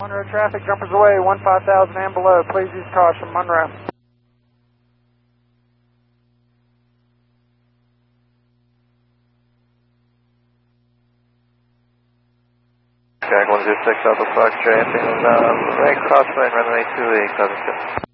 Monroe traffic, jumpers away, 15,000 and below. Please use caution, Monroe. Jag 106 Alpha Fox, J, range crosswind runway 28,